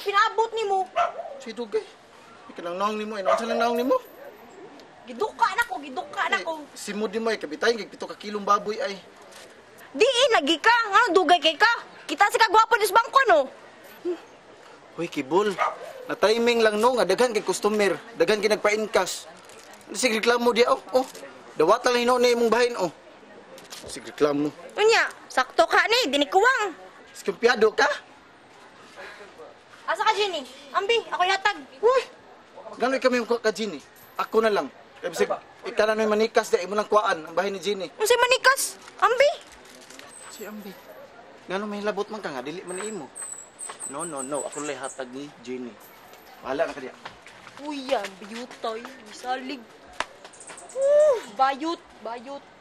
pinaabot nimo. Si Dugay. Ikanang naong nimo, ano sa lang naong nimo? Giduka na ko. Si Moody mo ay kabitayin kay 7 ka kilong baboy ay. Di lagi ka. Nga dugay kay ka. Kita si kagwapo ni bangko no. Hoy Kibol, na timing lang no nga daghan kay customer, daghan kay nagpa-incash. Sige reklamo dia oh. Dawat lang hino ni imong bahin oh. Sige reklamo. Unya, sakto ka ni, dinikuwang. Skumpiyado ka? Asa ka, Jenny? Ambi, ako yatag. Uy. Gano'y kami yung ka Ginny? Ako na lang. Kaya bisig, ikanan mo yung manikas, di mo lang kuhaan ang bahay ni Ginny. Unsay manikas? Ambi. Si Ambi. Gano'y may labot man ka nga, dili man imo. No. Ako lang hatag ni Ginny. Bahala na ka diya. Uy, yan, biyutoy. Bisalig. Bayot.